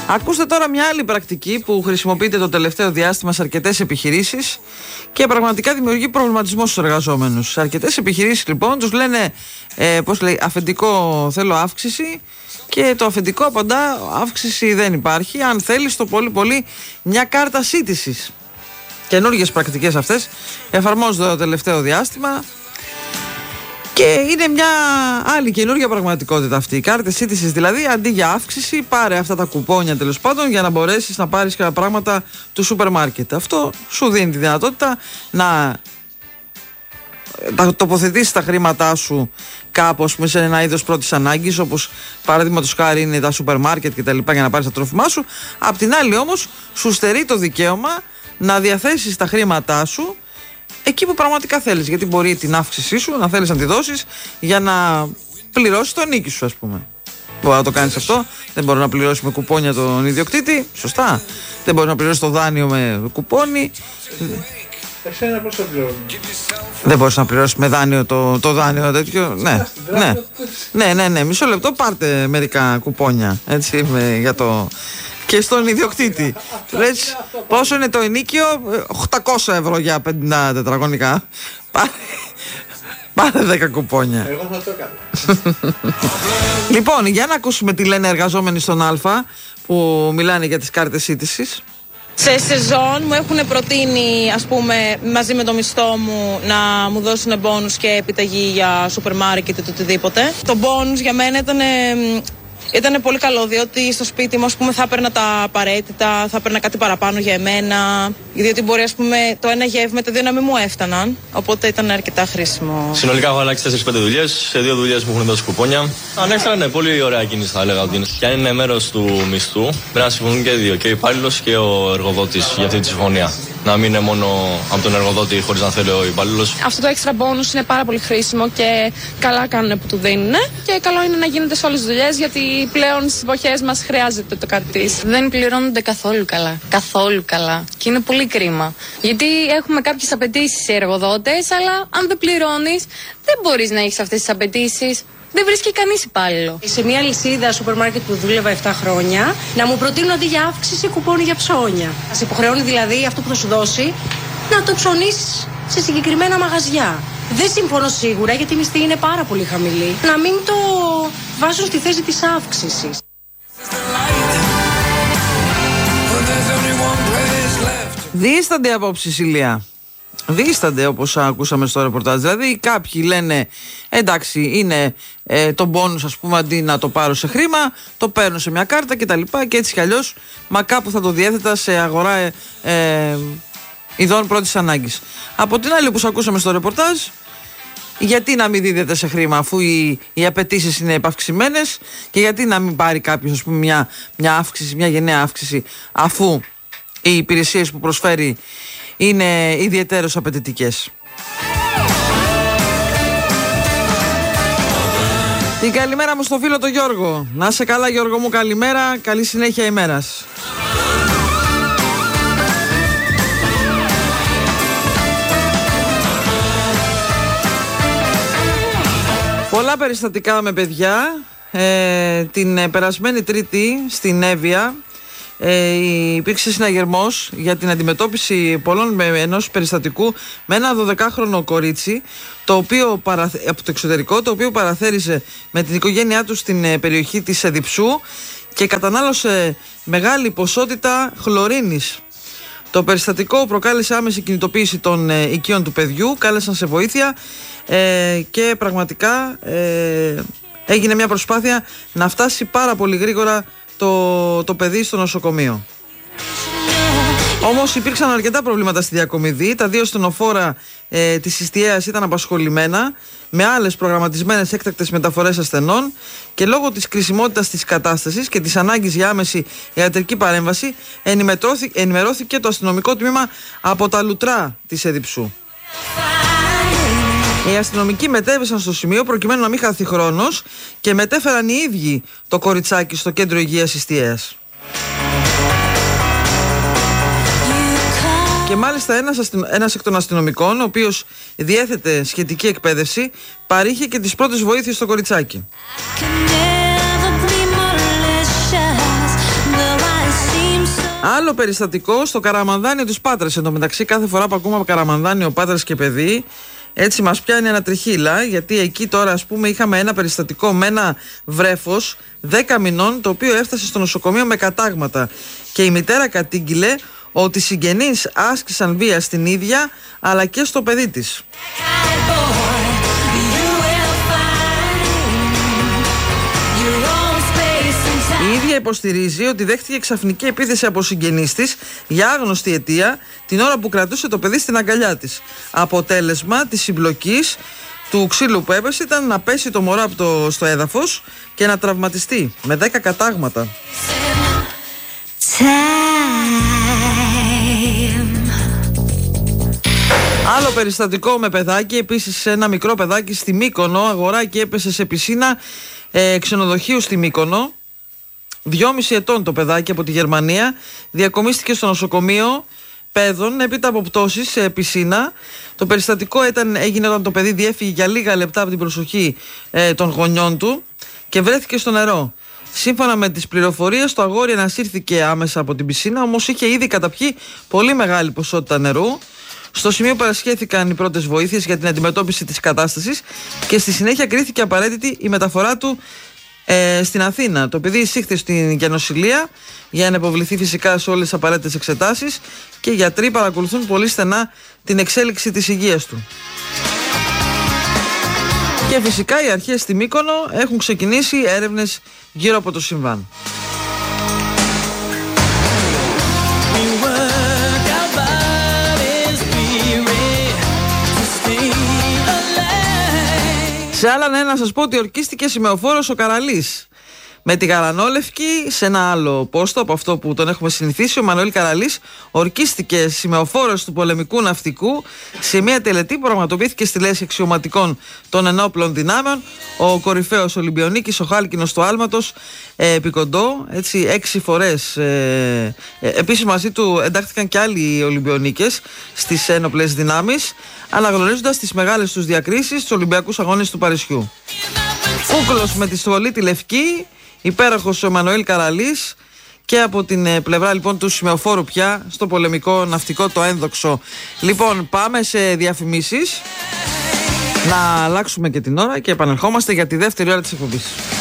Ακούστε τώρα μια άλλη πρακτική που χρησιμοποιείται το τελευταίο διάστημα σε αρκετές επιχειρήσεις και πραγματικά δημιουργεί προβληματισμό στους εργαζόμενους. Σε αρκετές επιχειρήσεις λοιπόν τους λένε αφεντικό θέλω αύξηση και το αφεντικό απαντά αύξηση δεν υπάρχει, αν θέλεις το πολύ πολύ μια κάρτα σύντησης. Καινούργιες πρακτικές αυτές εφαρμόζονται το τελευταίο διάστημα. Και είναι μια άλλη καινούργια πραγματικότητα αυτή. Οι κάρτες σύντησης δηλαδή, αντί για αύξηση, πάρε αυτά τα κουπόνια τέλος πάντων για να μπορέσεις να πάρεις κάποια πράγματα του σούπερ μάρκετ. Αυτό σου δίνει τη δυνατότητα να τοποθετήσεις τα χρήματά σου κάπως σε ένα είδος πρώτης ανάγκης, όπως παραδείγματος χάρη είναι τα σούπερ μάρκετ και τα λοιπά, για να πάρεις τα τρόφιμά σου. Απ' την άλλη όμως σου στερεί το δικαίωμα να διαθέσεις τα χρήματά σου εκεί που πραγματικά θέλεις, γιατί μπορεί την αύξησή σου να θέλεις να τη δώσεις για να πληρώσεις το νίκη σου, ας πούμε. Μπορεί να το κάνεις αυτό. Δεν μπορεί να πληρώσεις με κουπόνια τον ιδιοκτήτη. Σωστά. Δεν μπορεί να πληρώσεις το δάνειο με κουπόνι. Εσένα πώς θα πληρώνεις? Δεν μπορείς να πληρώσεις με δάνειο το δάνειο τέτοιο. Ναι. Μισό λεπτό, πάρτε μερικά κουπόνια έτσι, για το... Και στον ιδιοκτήτη. Λες, πόσο είναι το ενίκιο? 800 ευρώ για 50 τετραγωνικά. Πάρε 10 κουπόνια. Εγώ θα το έκανα. Λοιπόν, για να ακούσουμε τι λένε εργαζόμενοι στον Α που μιλάνε για τις κάρτες σύντησης. Σε σεζόν μου έχουν προτείνει, ας πούμε, μαζί με το μισθό μου να μου δώσουν μπόνους και επιταγή για σούπερ μάρκετ ή το οτιδήποτε. Το μπόνους για μένα ήταν πολύ καλό, διότι στο σπίτι μου, ας πούμε, θα έπαιρνα τα απαραίτητα, θα έπαιρνα κάτι παραπάνω για εμένα. Διότι μπορεί, ας πούμε, το ένα γεύμα, τα δύο να μην μου έφταναν. Οπότε ήταν αρκετά χρήσιμο. Συνολικά έχω αλλάξει 4-5 δουλειές. Σε 2 δουλειές μου έχουν δώσει κουπόνια. Ανέξτρα, ναι, πολύ ωραία κίνηση θα έλεγα ότι είναι. Και αν είναι μέρος του μισθού, πρέπει να συμφωνούν και οι δύο, και ο υπάλληλος και ο εργοδότης για αυτή τη συμφωνία. Να μην είναι μόνο από τον εργοδότη χωρίς να θέλει ο υπάλληλος. Αυτό το extra bonus είναι πάρα πολύ χρήσιμο και καλά κάνουν που του δίνουν. Και καλό είναι να γίνεται σε όλες τις δουλειές, γιατί πλέον στις εποχές μας χρειάζεται το κάτι της. Δεν πληρώνονται καθόλου καλά. Καθόλου καλά. Και είναι πολύ κρίμα. Γιατί έχουμε κάποιες απαιτήσεις οι εργοδότες, αλλά αν δεν πληρώνεις, δεν μπορείς να έχεις αυτές τις απαιτήσεις. Δεν βρίσκει κανείς υπάλληλο. Σε μια λυσίδα σούπερ μάρκετ που δούλευα 7 χρόνια, να μου προτείνουν αντί για αύξηση κουπόνι για ψώνια. Σε υποχρεώνει δηλαδή αυτό που θα σου δώσει να το ψωνίσεις σε συγκεκριμένα μαγαζιά. Δεν συμφωνώ σίγουρα, γιατί η μισθή είναι πάρα πολύ χαμηλή. Να μην το βάζουν στη θέση της αύξησης. Δίστανται απόψεις, Ηλία. Δίστανται, όπως ακούσαμε στο ρεπορτάζ. Δηλαδή κάποιοι λένε εντάξει, είναι το μπόνους, ας πούμε, αντί να το πάρω σε χρήμα, το παίρνω σε μια κάρτα κτλ. Και έτσι κι αλλιώς μα κάπου θα το διέθετα σε αγορά ειδών πρώτης ανάγκης. Από την άλλη, όπως ακούσαμε στο ρεπορτάζ, γιατί να μην δίδεται σε χρήμα αφού οι απαιτήσεις είναι επαυξημένες, και γιατί να μην πάρει κάποιος, ας πούμε, μια αύξηση, μια γενναία αύξηση, αφού οι υπηρεσίες που προσφέρει είναι ιδιαιτέρως απαιτητικές. Την καλημέρα μου στο φίλο τον Γιώργο. Να είσαι καλά, Γιώργο μου, καλημέρα, καλή συνέχεια ημέρας. Πολλά περιστατικά με παιδιά. Την περασμένη Τρίτη στην Εύβοια υπήρξε συναγερμός για την αντιμετώπιση πολλών ενός περιστατικού με ένα 12χρονο κορίτσι, το οποίο από το εξωτερικό, το οποίο παραθέριζε με την οικογένειά του στην περιοχή της Διψού και κατανάλωσε μεγάλη ποσότητα χλωρίνης. Το περιστατικό προκάλεσε άμεση κινητοποίηση των οικείων του παιδιού, κάλεσαν σε βοήθεια και πραγματικά έγινε μια προσπάθεια να φτάσει πάρα πολύ γρήγορα το παιδί στο νοσοκομείο. Όμως υπήρξαν αρκετά προβλήματα στη Διακομιδή. Τα 2 στενοφόρα της Ιστιαίας ήταν απασχολημένα με άλλες προγραμματισμένες έκτακτες μεταφορές ασθενών, και λόγω της κρισιμότητας της κατάστασης και της ανάγκης για άμεση ιατρική παρέμβαση ενημερώθηκε το αστυνομικό τμήμα από τα Λουτρά της Εδιψού. Οι αστυνομικοί μετέβησαν στο σημείο προκειμένου να μην χαθεί χρόνος και μετέφεραν οι ίδιοι το κοριτσάκι στο κέντρο υγείας Ιστιαίας. Και μάλιστα ένας εκ των αστυνομικών, ο οποίος διέθετε σχετική εκπαίδευση, παρήχε και τις πρώτες βοήθειες στο κοριτσάκι. Άλλο περιστατικό στο Καραμανδάνιο της Πάτρας. Εν τω μεταξύ, κάθε φορά που ακούμε Καραμανδάνιο, Πάτρας και παιδί, έτσι μας πιάνει ένα τριχύλα, γιατί εκεί τώρα, ας πούμε, είχαμε ένα περιστατικό με ένα βρέφος 10 μηνών, το οποίο έφτασε στο νοσοκομείο με κατάγματα. Και η μητέρα κατήγγειλε ότι οι συγγενείς άσκησαν βία στην ίδια, αλλά και στο παιδί της. Η ίδια υποστηρίζει ότι δέχτηκε ξαφνική επίθεση από συγγενείς της για άγνωστη αιτία την ώρα που κρατούσε το παιδί στην αγκαλιά της. Αποτέλεσμα της συμπλοκής του ξύλου που έπεσε ήταν να πέσει το μωρό στο έδαφος και να τραυματιστεί με 10 κατάγματα. Άλλο περιστατικό με παιδάκι, επίσης ένα μικρό παιδάκι στη Μύκονο, αγοράκι έπεσε σε πισίνα ξενοδοχείου στη Μύκονο. 2,5 ετών το παιδάκι από τη Γερμανία, διακομίστηκε στο νοσοκομείο παιδών έπειτα από πτώσεις σε πισίνα. Το περιστατικό έγινε όταν το παιδί διέφυγε για λίγα λεπτά από την προσοχή των γονιών του και βρέθηκε στο νερό. Σύμφωνα με τις πληροφορίες, το αγόρι ανασύρθηκε άμεσα από την πισίνα, όμως είχε ήδη καταπιεί πολύ μεγάλη ποσότητα νερού. Στο σημείο παρασχέθηκαν οι πρώτες βοήθειες για την αντιμετώπιση της κατάστασης και στη συνέχεια κρίθηκε απαραίτητη η μεταφορά του στην Αθήνα. Το παιδί εισήχθη στην γενοσυλία για να υποβληθεί φυσικά σε όλες τις απαραίτητες εξετάσεις και οι γιατροί παρακολουθούν πολύ στενά την εξέλιξη της υγείας του. Και φυσικά οι αρχές στη Μύκονο έχουν ξεκινήσει έρευνες γύρω από το συμβάν. Σε άλλα νέα να σας πω ότι ορκίστηκε σημεοφόρος ο Καραλής. Με τη Γαρανόλευκη, σε ένα άλλο πόστο από αυτό που τον έχουμε συνηθίσει, ο Μανουήλ Καραλής ορκίστηκε σημεοφόρος του πολεμικού ναυτικού σε μια τελετή που πραγματοποιήθηκε στη Λέσχη Αξιωματικών των Ενόπλων Δυνάμεων. Ο κορυφαίος Ολυμπιονίκης, ο χάλκινος του άλματος, επικοντό, έτσι 6 φορές. Επίσης μαζί του εντάχθηκαν και άλλοι Ολυμπιονίκες στις ένοπλες δυνάμεις, αναγνωρίζοντας τις μεγάλες τους διακρίσεις στους Ολυμπιακούς Αγώνες του Παρισιού. Φούκλος με τη στολή τη λευκή, υπέροχος ο Μανουήλ Καραλής, και από την πλευρά λοιπόν του σημεοφόρου πια στο πολεμικό ναυτικό το ένδοξο. Λοιπόν, πάμε σε διαφημίσεις, να αλλάξουμε και την ώρα και επανερχόμαστε για τη δεύτερη ώρα της εκπομπής.